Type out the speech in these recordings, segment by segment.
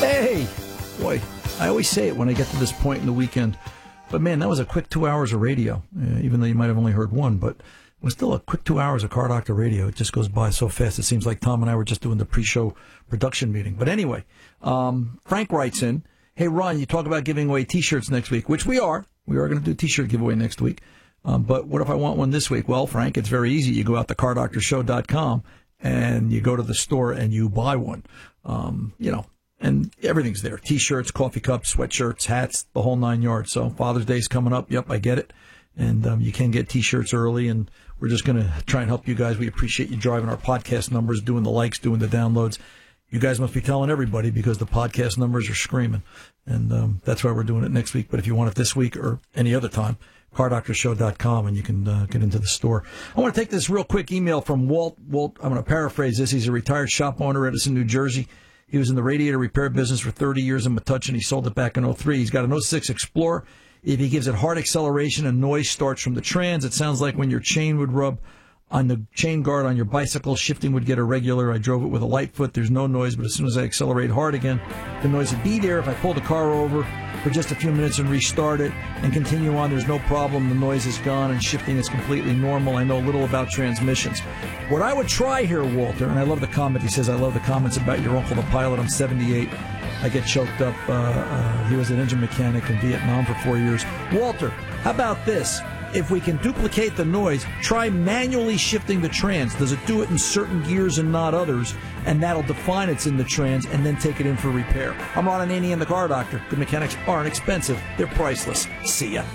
Hey! Boy, I always say it when I get to this point in the weekend. But, man, that was a quick 2 hours of radio, even though you might have only heard one. But it was still a quick 2 hours of Car Doctor Radio. It just goes by so fast. It seems like Tom and I were just doing the pre-show production meeting. But anyway, Frank writes in, hey, Ron, you talk about giving away T-shirts next week, which we are. We are going to do a T-shirt giveaway next week. But what if I want one this week? Well, Frank, it's very easy. You go out to cardoctorshow.com and you go to the store and you buy one. And everything's there. T-shirts, coffee cups, sweatshirts, hats, the whole 9 yards. So Father's Day's coming up. Yep, I get it. And you can get T-shirts early, and we're just going to try and help you guys. We appreciate you driving our podcast numbers, doing the likes, doing the downloads. You guys must be telling everybody because the podcast numbers are screaming. And that's why we're doing it next week. But if you want it this week or any other time, cardoctorshow.com, and you can get into the store. I want to take this real quick email from Walt. Walt, I'm going to paraphrase this. He's a retired shop owner in Edison, New Jersey. He was in the radiator repair business for 30 years in Metuchen. He sold it back in 03. He's got an 06 Explorer. If he gives it hard acceleration and noise starts from the trans, it sounds like when your chain would rub on the chain guard on your bicycle, shifting would get irregular. I drove it with a light foot. There's no noise, but as soon as I accelerate hard again, the noise would be there. If I pull the car over for just a few minutes and restart it and continue on, there's no problem. The noise is gone and shifting is completely normal. I know little about transmissions. What I would try here, Walter, and I love the comment. He says, I love the comments about your uncle, the pilot. I'm 78. I get choked up. He was an engine mechanic in Vietnam for 4 years. Walter, how about this? If we can duplicate the noise, try manually shifting the trans. Does it do it in certain gears and not others? And that'll define it's in the trans, and then take it in for repair. I'm Ron Ananian, the Car Doctor. Good mechanics aren't expensive. They're priceless. See ya.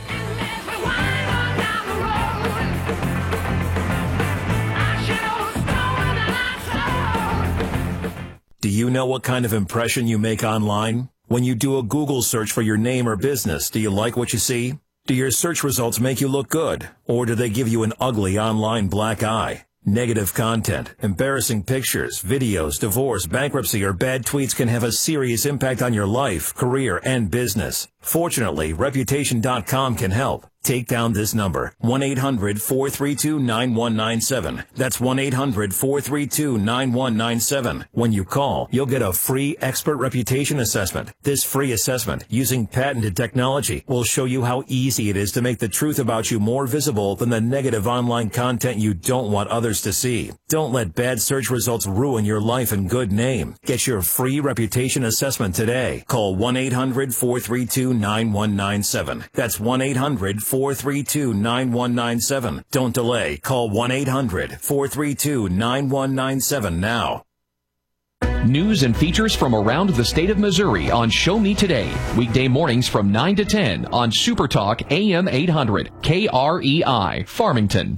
Do you know what kind of impression you make online? When you do a Google search for your name or business, do you like what you see? Do your search results make you look good? Or do they give you an ugly online black eye? Negative content, embarrassing pictures, videos, divorce, bankruptcy, or bad tweets can have a serious impact on your life, career, and business. Fortunately, Reputation.com can help. Take down this number, 1-800-432-9197. That's 1-800-432-9197. When you call, you'll get a free expert reputation assessment. This free assessment, using patented technology, will show you how easy it is to make the truth about you more visible than the negative online content you don't want others to see. Don't let bad search results ruin your life and good name. Get your free reputation assessment today. Call 1-800-432-9197. That's 1-800-432-9197. Don't delay. Call 1-800-432-9197 now. News and features from around the state of Missouri on Show Me Today. Weekday mornings from 9 to 10 on Super Talk AM 800 KREI Farmington.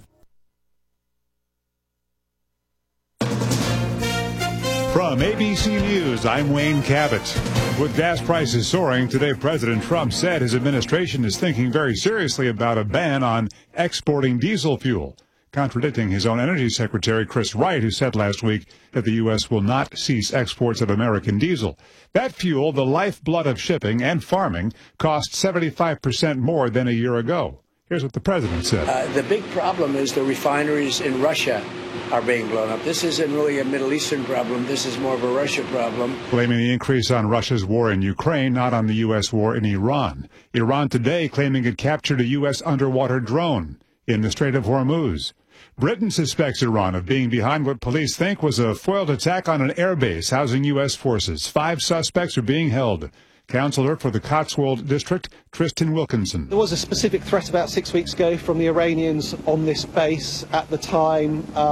From ABC News, I'm Wayne Cabot. With gas prices soaring, today President Trump said his administration is thinking very seriously about a ban on exporting diesel fuel, contradicting his own energy secretary, Chris Wright, who said last week that the U.S. will not cease exports of American diesel. That fuel, the lifeblood of shipping and farming, costs 75% more than a year ago. Here's what the president said. The big problem is the refineries in Russia are being blown up. This isn't really a Middle Eastern problem. This is more of a Russia problem. Blaming the increase on Russia's war in Ukraine, not on the U.S. war in Iran. Iran today claiming it captured a U.S. underwater drone in the Strait of Hormuz. Britain suspects Iran of being behind what police think was a foiled attack on an airbase housing U.S. forces. 5 suspects are being held. Counselor for the Cotswold District, Tristan Wilkinson. There was a specific threat about 6 weeks ago from the Iranians on this base. At the time,